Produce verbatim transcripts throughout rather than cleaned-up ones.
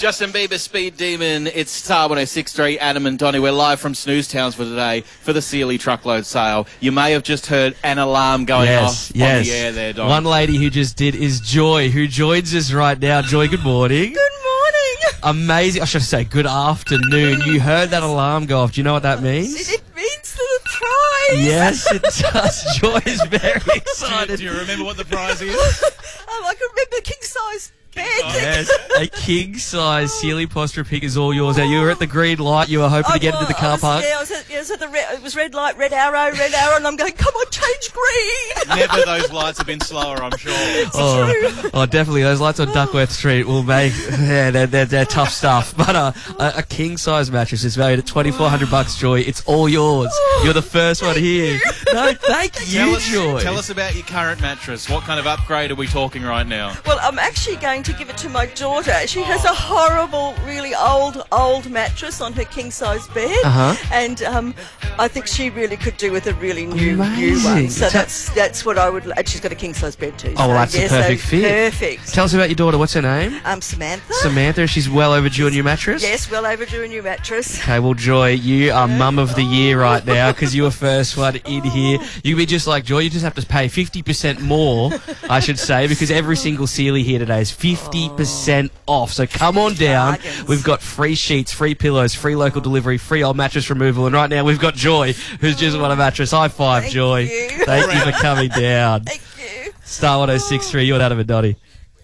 Justin Bieber, Speed Demon. It's Star one oh six point three, Adam and Donnie. We're live from Snooze Towns for today for the Sealy truckload sale. You may have just heard an alarm going yes, off yes. on the air there, Don. One lady who just did is Joy, who joins us right now. Joy, good morning. Good morning. Amazing. I should say good afternoon. You heard that alarm go off. Do you know what that means? It, it means the prize. Yes, it does. Joy is very excited. Do you remember what the prize is? um, I can remember king size bed. Yes, a king-size Sealy Posturepik is all yours. Now, you were at the green light. You were hoping I to get was, into the car I was, park. Yeah, I was at, yeah, I was at the red, it was red light, red arrow, red arrow, and I'm going, come on, change green. Never those lights have been slower, I'm sure. Oh, oh, definitely. Those lights on Duckworth Street will make, yeah, they're, they're, they're tough stuff. But uh, a, a king-size mattress is valued at twenty-four hundred bucks, Joy. It's all yours. You're the first one here. No, thank you, Tell us, Joy. tell us about your current mattress. What kind of upgrade are we talking right now? Well, I'm actually going to give it to my daughter. She has a horrible, really old, old mattress on her king-size bed. Uh-huh. And um, I think she really could do with a really new, new Amazing. one. So Ta- that's that's what I would... And she's got a king-size bed too. Oh, so well, that's yeah, a perfect so fit. Perfect. Tell us about your daughter. What's her name? Um, Samantha. Samantha. She's well overdue a new mattress? Yes, well overdue a new mattress. Okay, well, Joy, you are mum of the year right now because you were first one in here. You be just like Joy. You just have to pay fifty percent more, I should say, because every single Sealy here today is fifty percent off. So come on down. Bargains. We've got free sheets, free pillows, free local delivery, free old mattress removal. And right now we've got Joy, who's just won a mattress. High five, Thank Joy. you. Thank you for coming down. Thank you. Star one oh six point three, you're Adam and Donnie.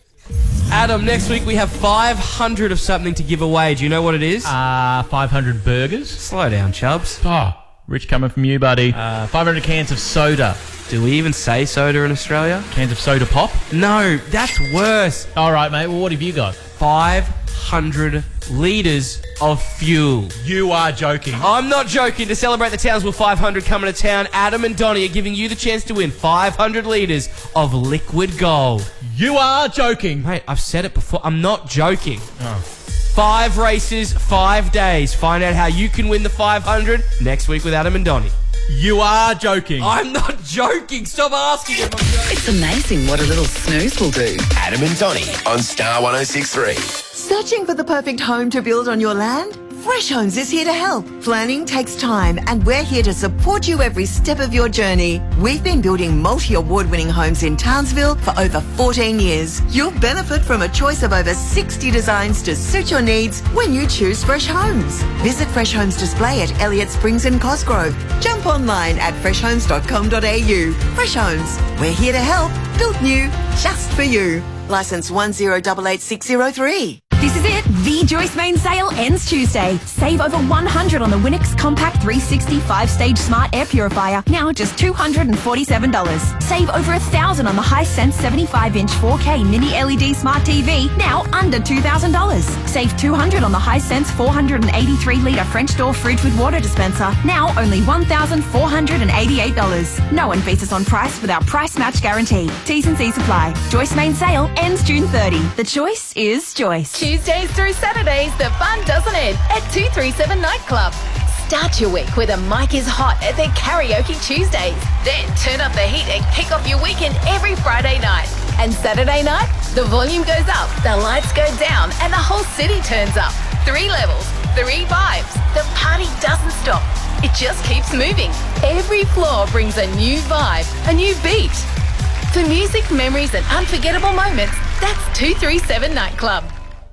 Adam, next week we have five hundred of something to give away. Do you know what it is? Uh, five hundred burgers. Slow down, Chubbs. Oh, rich coming from you, buddy. Uh, five hundred cans of soda. Do we even say soda in Australia? Cans of soda pop. No, that's worse. All right, mate. Well, what have you got? five hundred litres of fuel. You are joking. I'm not joking. To celebrate the Townsville five hundred coming to town, Adam and Donnie are giving you the chance to win five hundred litres of liquid gold. You are joking. Mate, I've said it before. I'm not joking. Oh. Five races, five days. Find out how you can win the five hundred next week with Adam and Donnie. You are joking. I'm not joking. Stop asking if I'm joking. It's amazing what a little snooze will do. Adam and Donnie on Star one oh six point three. Searching for the perfect home to build on your land? Fresh Homes is here to help. Planning takes time and we're here to support you every step of your journey. We've been building multi-award-winning homes in Townsville for over fourteen years. You'll benefit from a choice of over sixty designs to suit your needs when you choose Fresh Homes. Visit Fresh Homes Display at Elliott Springs and Cosgrove. Jump online at fresh homes dot com dot a u. Fresh Homes, we're here to help. Built new, just for you. Licence one zero eight eight six zero three. This is it. The Joyce Main sale ends Tuesday. Save over one hundred dollars on the Winix Compact three sixty five-stage Smart Air Purifier, now just two hundred forty-seven dollars. Save over one thousand dollars on the Hisense seventy-five inch four K Mini L E D Smart T V, now under two thousand dollars. Save two hundred dollars on the Hisense four hundred eighty-three litre French door fridge with water dispenser, now only one thousand four hundred eighty-eight dollars. No one beats us on price with our price match guarantee. T's and C's apply. Joyce Main sale ends June thirtieth. The choice is Joyce. Tuesdays through Saturdays, the fun doesn't end at two thirty-seven Nightclub. Start your week with a Mike is Hot at their Karaoke Tuesdays. Then turn up the heat and kick off your weekend every Friday night. And Saturday night, the volume goes up, the lights go down, and the whole city turns up. Three levels, three vibes. The party doesn't stop. It just keeps moving. Every floor brings a new vibe, a new beat. For music, memories, and unforgettable moments, that's two thirty-seven Nightclub.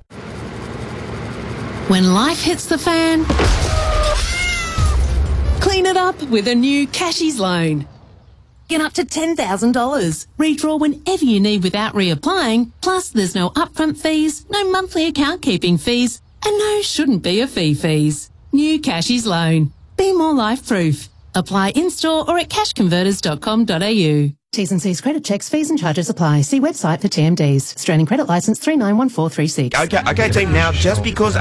When life hits the fan, clean it up with a new Cashies loan. Get up to ten thousand dollars. Redraw whenever you need without reapplying. Plus, there's no upfront fees, no monthly account keeping fees, and no shouldn't be a fee fees. New Cashies loan. Be more life proof. Apply in-store or at cash converters dot com dot a u. T's and C's credit checks, fees and charges apply. See website for T M Ds. Australian Credit Licence three nine one four three six. Okay, okay, team. Now, just because